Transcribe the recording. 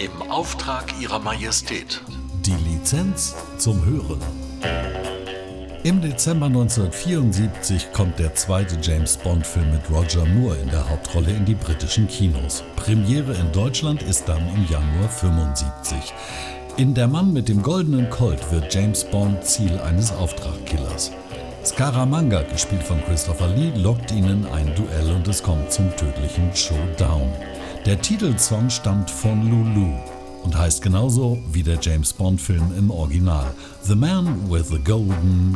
Im Auftrag Ihrer Majestät. Die Lizenz zum Hören. Im Dezember 1974 kommt der zweite James-Bond-Film mit Roger Moore in der Hauptrolle in die britischen Kinos. Premiere in Deutschland ist dann im Januar 1975. In Der Mann mit dem goldenen Colt wird James Bond Ziel eines Auftragkillers. Scaramanga, gespielt von Christopher Lee, lockt ihn in ein Duell und es kommt zum tödlichen Showdown. Der Titelsong stammt von Lulu und heißt genauso wie der James-Bond-Film im Original: The Man with the Golden